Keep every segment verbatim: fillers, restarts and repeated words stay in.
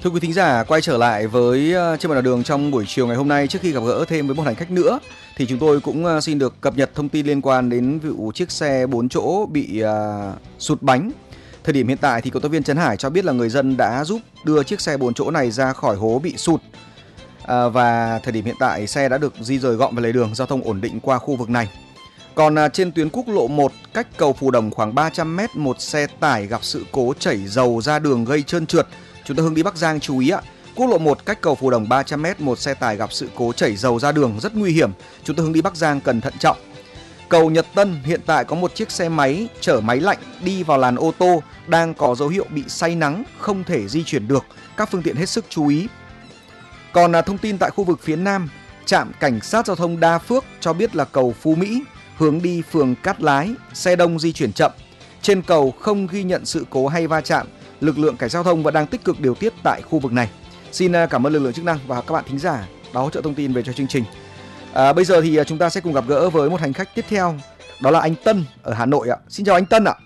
Thưa quý thính giả, quay trở lại với uh, trên bản đảo đường trong buổi chiều ngày hôm nay. Trước khi gặp gỡ thêm với một hành khách nữa thì chúng tôi cũng uh, xin được cập nhật thông tin liên quan đến vụ chiếc xe bốn chỗ bị uh, sụt bánh. Thời điểm hiện tại thì cộng tác viên Trấn Hải cho biết là người dân đã giúp đưa chiếc xe bốn chỗ này ra khỏi hố bị sụt. À, và thời điểm hiện tại xe đã được di rời gọn về lề đường, giao thông ổn định qua khu vực này. Còn à, trên tuyến quốc lộ một cách cầu Phù Đồng khoảng ba trăm mét, một xe tải gặp sự cố chảy dầu ra đường gây trơn trượt. Chúng ta hướng đi Bắc Giang chú ý ạ. Quốc lộ một cách cầu Phù Đồng ba trăm mét, một xe tải gặp sự cố chảy dầu ra đường rất nguy hiểm. Chúng ta hướng đi Bắc Giang cần thận trọng. Cầu Nhật Tân hiện tại có một chiếc xe máy chở máy lạnh đi vào làn ô tô đang có dấu hiệu bị say nắng, không thể di chuyển được. Các phương tiện hết sức chú ý. Còn à, thông tin tại khu vực phía Nam, trạm cảnh sát giao thông Đa Phước cho biết là cầu Phú Mỹ hướng đi phường Cát Lái, xe đông di chuyển chậm. Trên cầu không ghi nhận sự cố hay va chạm. Lực lượng cảnh sát giao thông vẫn đang tích cực điều tiết tại khu vực này. Xin à, cảm ơn lực lượng chức năng và các bạn thính giả đã hỗ trợ thông tin về cho chương trình. À, bây giờ thì chúng ta sẽ cùng gặp gỡ với một hành khách tiếp theo, đó là anh Tân ở Hà Nội ạ. Xin chào anh Tân ạ.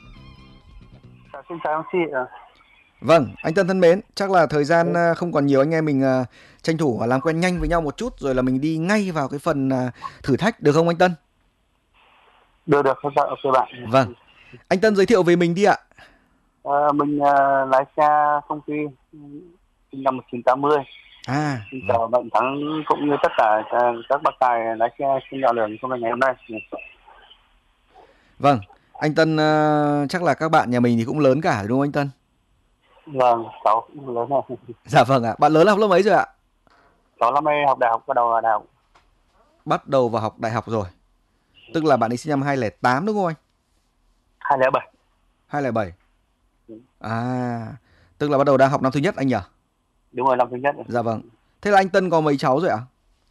Xin chào anh chị ạ. Vâng, anh Tân thân mến, chắc là thời gian không còn nhiều, anh em mình uh, tranh thủ làm quen nhanh với nhau một chút rồi là mình đi ngay vào cái phần uh, thử thách được không anh Tân? Được được, không sao, ok bạn. Vâng, anh Tân giới thiệu về mình đi ạ. À, mình uh, lái xe công ty sinh năm một nghìn chín trăm tám mươi. À, xin chào vâng. Bạn Thắng cũng như tất cả các bác tài lái xe trên đạo đường trong ngày hôm nay. Vâng, anh Tân uh, chắc là các bạn nhà mình thì cũng lớn cả đúng không anh Tân? Vâng, cháu cũng lớn rồi. Dạ vâng ạ. Bạn lớn học lớp mấy rồi ạ? Cháu năm nay học đại học, bắt đầu vào đại học. Bắt đầu vào học đại học rồi. Tức là bạn ấy sinh năm hai không không tám đúng không anh? hai không không bảy. hai không không bảy. À, tức là bắt đầu đang học năm thứ nhất anh nhỉ? Đúng rồi, năm thứ nhất. Dạ vâng. Thế là anh Tân có mấy cháu rồi ạ?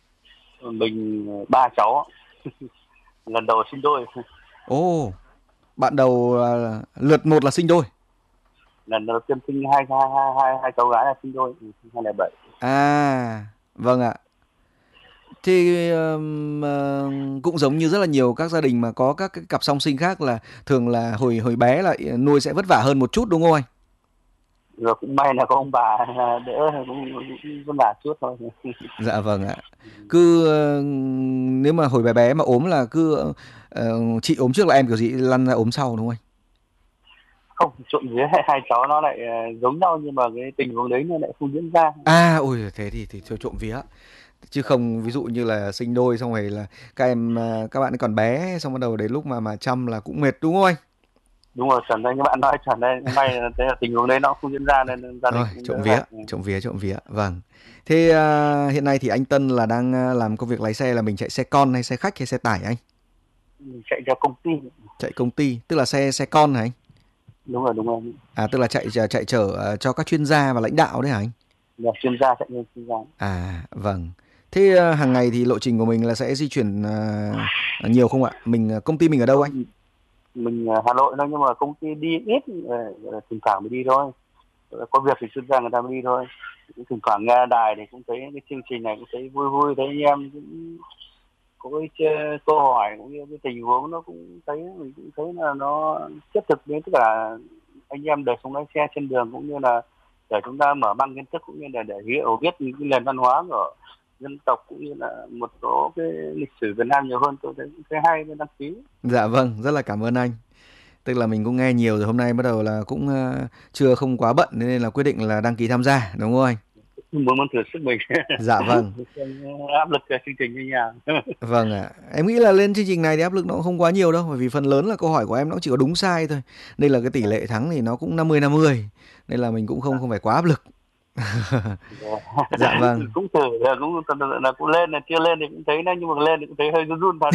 Mình ba cháu. Lần đầu sinh đôi. Ồ, bạn đầu uh, lượt một là sinh đôi. Lần đầu tiên sinh hai hai hai hai hai cháu gái là sinh đôi, hai không không bảy. À, vâng ạ. Thì um, uh, cũng giống như rất là nhiều các gia đình mà có các cái cặp song sinh khác là thường là hồi hồi bé là nuôi sẽ vất vả hơn một chút đúng không anh? Rồi cũng may là có ông bà đỡ, cũng vất vả chút thôi. Dạ vâng ạ. Cứ uh, nếu mà hồi bé bé mà ốm là cứ uh, chị ốm trước là em kiểu gì lăn ra ốm sau đúng không anh? Không, trộn vía hai, hai cháu nó lại giống nhau nhưng mà cái tình huống đấy nó lại không diễn ra. À, ôi thế thì thì trộm vía. Chứ không ví dụ như là sinh đôi xong rồi là các em các bạn ấy còn bé xong bắt đầu đến lúc mà mà chăm là cũng mệt đúng không anh? Đúng rồi, chuẩn đây, như bạn nói chuẩn đây, may là thế là tình huống đấy nó không diễn ra nên gia đình rồi, trộm vía, trộm vía, trộm vía. Vâng. Thế uh, hiện nay thì anh Tân là đang làm công việc lái xe là mình chạy xe con hay xe khách hay xe tải anh? Mình chạy cho công ty. Chạy công ty, tức là xe xe con hả anh? Đúng rồi, đúng rồi. À, tức là chạy chạy chở uh, cho các chuyên gia và lãnh đạo đấy hả anh? Là chuyên gia, chạy cho chuyên gia. À, vâng. Thế uh, hàng ngày thì lộ trình của mình là sẽ di chuyển uh, nhiều không ạ? Mình công ty mình ở đâu anh? Mình Hà Nội thôi nhưng mà công ty đi ít, thỉnh thoảng mới đi thôi. Có việc thì chuyên gia người ta mới đi thôi. Thỉnh thoảng nghe đài thì cũng thấy cái chương trình này cũng thấy vui vui, thấy anh em cũng có cái câu hỏi cũng như cái tình huống nó cũng thấy mình cũng thấy là nó thiết thực đến tất cả anh em đời sống lái xe trên đường, cũng như là để chúng ta mở mang kiến thức cũng như là để hiểu biết những cái nền văn hóa của dân tộc cũng như là một số cái lịch sử Việt Nam nhiều hơn. Tôi thấy cũng thấy hay nên đăng ký. Dạ vâng, rất là cảm ơn anh. Tức là mình cũng nghe nhiều rồi, hôm nay bắt đầu là cũng uh, chưa không quá bận nên là quyết định là đăng ký tham gia đúng không anh? Muốn muốn thử sức mình. Dạ vâng. Áp lực chương trình như nhà. Vâng ạ. À. Em nghĩ là lên chương trình này thì áp lực nó cũng không quá nhiều đâu, bởi vì phần lớn là câu hỏi của em nó chỉ có đúng sai thôi. Đây là cái tỷ lệ thắng thì nó cũng năm mươi năm mươi. Nên là mình cũng không không phải quá áp lực. Dạ vâng. Cũng thử là cũng là cũng lên là chưa lên thì cũng thấy nó, nhưng mà lên thì cũng thấy hơi run run thật.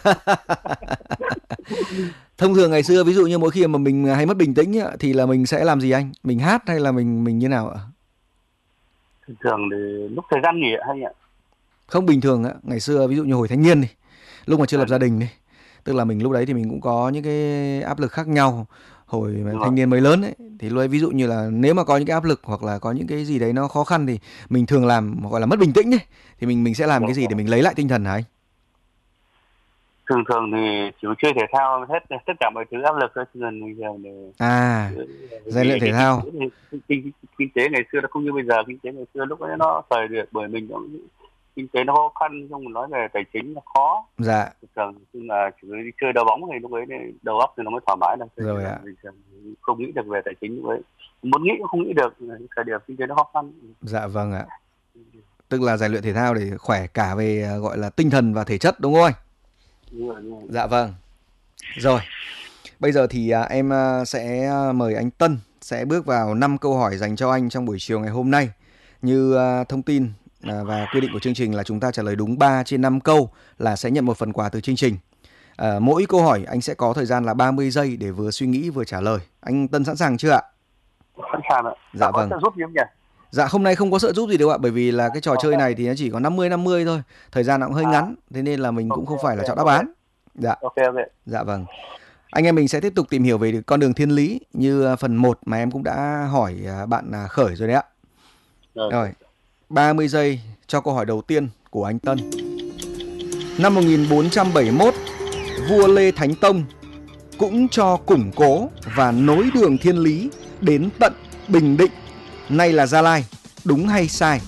Thông thường ngày xưa ví dụ như mỗi khi mà mình hay mất bình tĩnh thì là mình sẽ làm gì anh? Mình hát hay là mình mình như nào ạ? Thường thì lúc thời gian nghỉ hay ạ? Không, bình thường á, ngày xưa ví dụ như hồi thanh niên đi, lúc mà chưa lập gia đình đi, tức là mình lúc đấy thì mình cũng có những cái áp lực khác nhau. Hồi mà thanh niên mới lớn ấy thì lúc ấy ví dụ như là nếu mà có những cái áp lực hoặc là có những cái gì đấy nó khó khăn thì mình thường làm gọi là mất bình tĩnh ấy, thì mình mình sẽ làm cái gì để mình lấy lại tinh thần hả anh? thường thường thì chỉ chơi thể thao hết tất cả mọi thứ áp lực thôi, chứ gần bây giờ để À, rèn luyện thể thao. Kinh, kinh, kinh tế ngày xưa nó không như bây giờ. Kinh tế ngày xưa lúc ấy nó thời được bởi mình nó, kinh tế nó khó khăn, không nói về tài chính nó khó. Dạ. Thường nhưng mà chỉ đi chơi đá bóng thì lúc ấy đầu óc thì nó mới thoải mái được. Rồi ạ. Không nghĩ được về tài chính lúc ấy, muốn nghĩ cũng không nghĩ được, thời điểm kinh tế nó khó khăn. Dạ vâng ạ. Tức là rèn luyện thể thao để khỏe cả về gọi là tinh thần và thể chất, đúng không anh? Đúng rồi, đúng rồi. Dạ vâng. Rồi, bây giờ thì à, em à, sẽ mời anh Tân sẽ bước vào năm câu hỏi dành cho anh trong buổi chiều ngày hôm nay. Như à, thông tin à, và quy định của chương trình là chúng ta trả lời đúng ba trên năm câu là sẽ nhận một phần quà từ chương trình. À, mỗi câu hỏi anh sẽ có thời gian là ba mươi giây để vừa suy nghĩ vừa trả lời. Anh Tân sẵn sàng chưa ạ? Sẵn sàng ạ. Dạ Đã vâng. có trợ giúp gì không nhỉ? Dạ hôm nay không có trợ giúp gì đâu ạ, bởi vì là cái trò chơi này thì nó chỉ có năm mươi năm mươi thôi, thời gian nó cũng hơi ngắn, thế nên là mình cũng không phải là chọn đáp án. Dạ. Ok ok. Dạ vâng. Anh em mình sẽ tiếp tục tìm hiểu về con đường thiên lý như phần một mà em cũng đã hỏi bạn Khởi rồi đấy ạ. Rồi. Rồi. ba mươi giây cho câu hỏi đầu tiên của anh Tân. Năm một nghìn bốn trăm bảy mươi mốt, vua Lê Thánh Tông cũng cho củng cố và nối đường thiên lý đến tận Bình Định, nay là Gia Lai, đúng hay sai?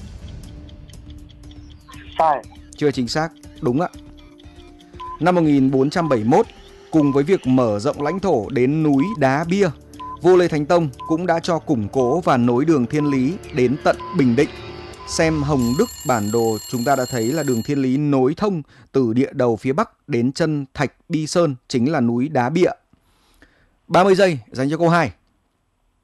Sai. Chưa chính xác, đúng ạ. Năm một nghìn bốn trăm bảy mươi mốt, cùng với việc mở rộng lãnh thổ đến núi Đá Bia, vua Lê Thánh Tông cũng đã cho củng cố và nối đường thiên lý đến tận Bình Định. Xem Hồng Đức bản đồ chúng ta đã thấy là đường thiên lý nối thông từ địa đầu phía Bắc đến chân Thạch Bi Sơn, chính là núi Đá Bia. ba mươi giây dành cho câu hai.